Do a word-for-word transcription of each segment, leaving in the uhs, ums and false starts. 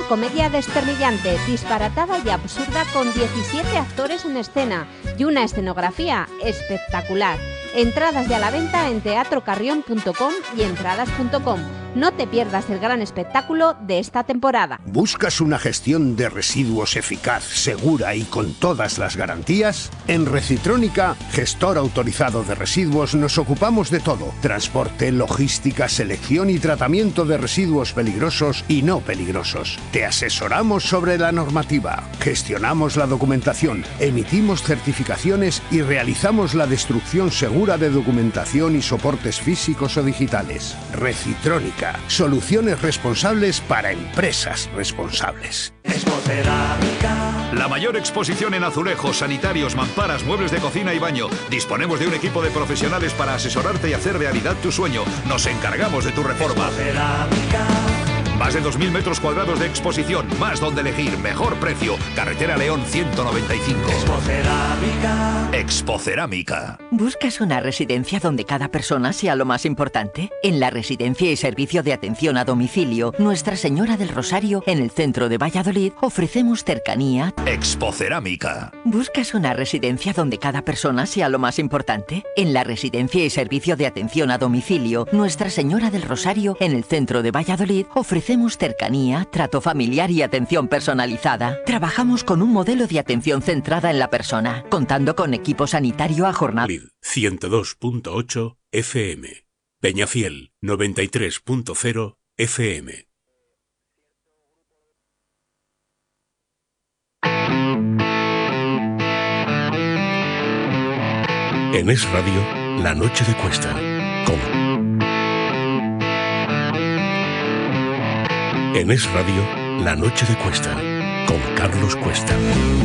comedia despernillante, disparatada y absurda con diecisiete actores en escena y una escenografía espectacular. Entradas ya a la venta en teatro carrión punto com y entradas punto com. No te pierdas el gran espectáculo de esta temporada. ¿Buscas una gestión de residuos eficaz, segura y con todas las garantías? En Recitrónica, gestor autorizado de residuos, nos ocupamos de todo: transporte, logística, selección y tratamiento de residuos peligrosos y no peligrosos. Te asesoramos sobre la normativa, gestionamos la documentación, emitimos certificaciones y realizamos la destrucción segura de documentación y soportes físicos o digitales. Recitrónica, soluciones responsables para empresas responsables. Expocerámica. La mayor exposición en azulejos, sanitarios, mamparas, muebles de cocina y baño. Disponemos de un equipo de profesionales para asesorarte y hacer realidad tu sueño. Nos encargamos de tu reforma. Expocerámica. Más de dos mil metros cuadrados de exposición, más donde elegir, mejor precio. Carretera León ciento noventa y cinco. Expocerámica. Expocerámica. ¿Buscas una residencia donde cada persona sea lo más importante? En la Residencia y Servicio de Atención a Domicilio Nuestra Señora del Rosario, en el centro de Valladolid, ofrecemos cercanía. Expocerámica. ¿Buscas una residencia donde cada persona sea lo más importante? En la Residencia y Servicio de Atención a Domicilio Nuestra Señora del Rosario, en el centro de Valladolid, ofrecemos Ofrecemos cercanía, trato familiar y atención personalizada. Trabajamos con un modelo de atención centrada en la persona, contando con equipo sanitario a jornada. ciento dos punto ocho F M. Peñafiel noventa y tres punto cero F M. En Es Radio, La Noche de Cuesta. Con En Es Radio, La Noche de Cuesta, con Carlos Cuesta.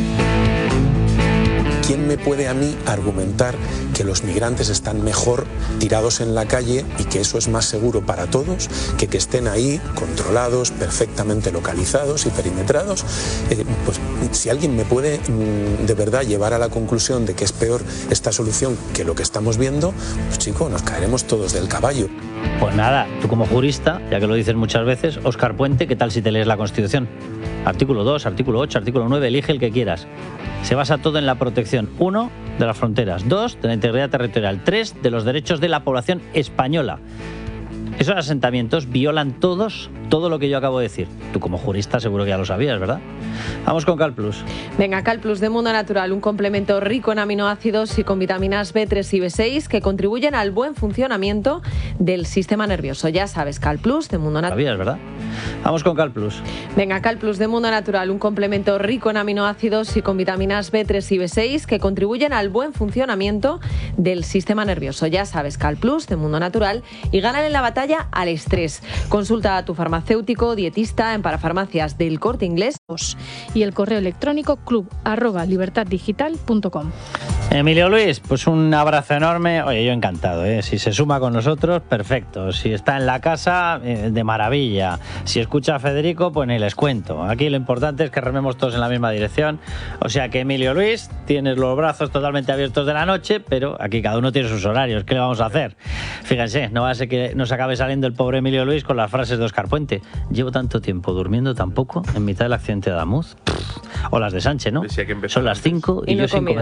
¿Quién me puede a mí argumentar que los migrantes están mejor tirados en la calle y que eso es más seguro para todos que que estén ahí controlados, perfectamente localizados y perimetrados? Eh, pues si alguien me puede mm, de verdad llevar a la conclusión de que es peor esta solución que lo que estamos viendo, pues chico, nos caeremos todos del caballo. Pues nada, tú como jurista, ya que lo dices muchas veces, Óscar Puente, ¿qué tal si te lees la Constitución? Artículo dos, artículo ocho, artículo nueve, elige el que quieras. Se basa todo en la protección, uno, de las fronteras, dos, de la integridad territorial, tres, de los derechos de la población española. Esos asentamientos violan todos, todo lo que yo acabo de decir. Tú como jurista seguro que ya lo sabías, ¿verdad? Vamos con Calplus. Venga, Calplus de Mundo Natural, un complemento rico en aminoácidos y con vitaminas B tres y B seis que contribuyen al buen funcionamiento del sistema nervioso. Ya sabes, Calplus de Mundo Natural. ¿Sabías, verdad? Vamos con Calplus. Venga, Calplus de Mundo Natural, un complemento rico en aminoácidos y con vitaminas B tres y B seis que contribuyen al buen funcionamiento del sistema nervioso. Ya sabes, Calplus de Mundo Natural, y ganan en la batalla al estrés. Consulta a tu farmacéutico, dietista en Parafarmacias del Corte Inglés. Y el correo electrónico club arroba libertaddigital punto com. Emilio Luis, pues un abrazo enorme. Oye, yo encantado, ¿eh? Si se suma con nosotros, perfecto. Si está en la casa, eh, de maravilla. Si escucha a Federico, pues ni les cuento. Aquí lo importante es que rememos todos en la misma dirección. O sea que, Emilio Luis, tienes los brazos totalmente abiertos de la noche, pero aquí cada uno tiene sus horarios. ¿Qué le vamos a hacer? Fíjense, no va a ser que nos acabe saliendo el pobre Emilio Luis con las frases de Óscar Puente. Llevo tanto tiempo durmiendo tan poco en mitad del accidente de Adamuz. O las de Sánchez, ¿no? Son las cinco y, y no yo sin comer.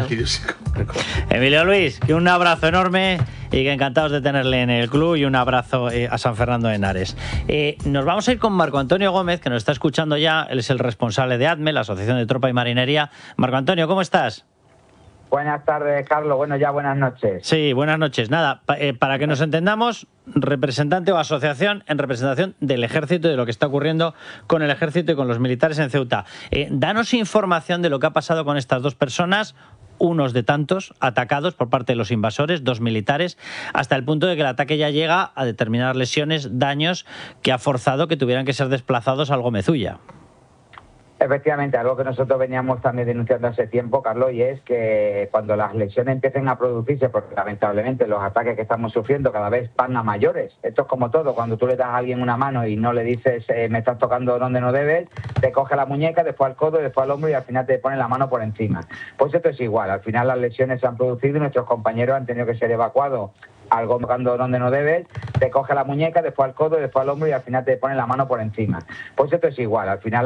Emilio Luis, que un abrazo enorme y que encantados de tenerle en el club, y un abrazo eh, a San Fernando de Henares. Eh, nos vamos a ir con Marco Antonio Gómez, que nos está escuchando ya. Él es el responsable de ATME, la Asociación de Tropa y Marinería. Marco Antonio, ¿cómo estás? Buenas tardes, Carlos. Bueno, ya buenas noches. Sí, buenas noches. Nada, pa- eh, para que nos entendamos, representante o asociación en representación del Ejército y de lo que está ocurriendo con el Ejército y con los militares en Ceuta. Eh, danos información de lo que ha pasado con estas dos personas, unos de tantos atacados por parte de los invasores, dos militares, hasta el punto de que el ataque ya llega a determinar lesiones, daños, que ha forzado que tuvieran que ser desplazados al Gómez-Ulla. Efectivamente, algo que nosotros veníamos también denunciando hace tiempo, Carlos, y es que cuando las lesiones empiecen a producirse, porque lamentablemente los ataques que estamos sufriendo cada vez van a mayores. Esto es como todo, cuando tú le das a alguien una mano y no le dices eh, me estás tocando donde no debes, te coge la muñeca, después al codo, después al hombro y al final te pone la mano por encima. Pues esto es igual, al final las lesiones se han producido y nuestros compañeros han tenido que ser evacuados. Algo tocando donde no debes, te coge la muñeca, después al codo, después al hombro y al final te pone la mano por encima. Pues esto es igual, al final